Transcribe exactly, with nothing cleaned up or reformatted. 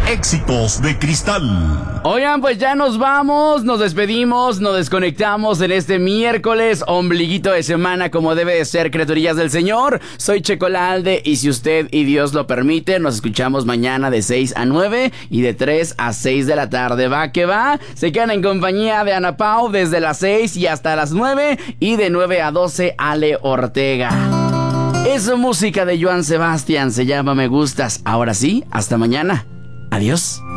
Éxitos de Cristal. Oigan, pues ya nos vamos, nos despedimos, nos desconectamos en este miércoles, ombliguito de semana como debe de ser, criaturillas del Señor. Soy Checolalde y si usted y Dios lo permite, nos escuchamos mañana de seis a nueve y de tres a seis de la tarde. Va que va, se quedan en compañía de Ana Pau desde las seis y hasta las nueve y de nueve a doce Ale Ortega. Es música de Joan Sebastián, se llama Me Gustas. Ahora sí, hasta mañana. Adiós.